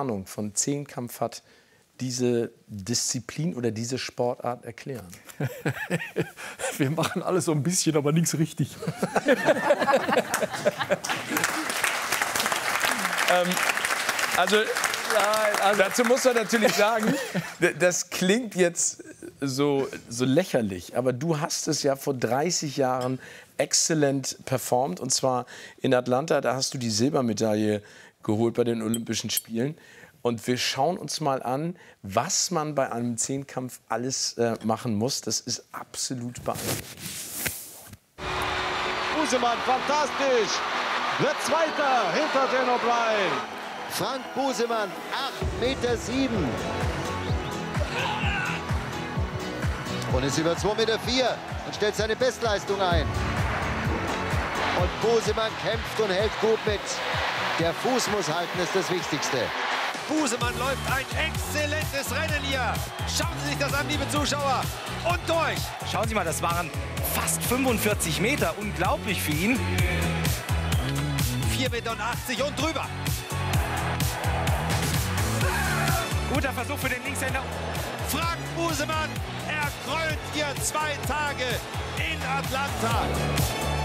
Ahnung von Zehnkampf hat, diese Disziplin oder diese Sportart erklären? Wir machen alles so ein bisschen, aber nichts richtig. Also dazu muss man natürlich sagen, das klingt jetzt so lächerlich, aber du hast es ja vor 30 Jahren exzellent performt, und zwar in Atlanta, da hast du die Silbermedaille geholt bei den Olympischen Spielen. Und wir schauen uns mal an, was man bei einem Zehnkampf alles machen muss. Das ist absolut beeindruckend. Busemann, fantastisch! Wird Zweiter hinter Dan O'Brien. Frank Busemann, 8,7 Meter. Und ist über 2,4 Meter und stellt seine Bestleistung ein. Und Busemann kämpft und hält gut mit. Der Fuß muss halten, ist das Wichtigste. Busemann läuft ein exzellentes Rennen hier. Schauen Sie sich das an, liebe Zuschauer. Und durch. Schauen Sie mal, das waren fast 45 Meter. Unglaublich für ihn. 4,80 Meter und drüber. Guter Versuch für den Linkshänder. Frank Busemann, er krönt hier 2 Tage in Atlanta.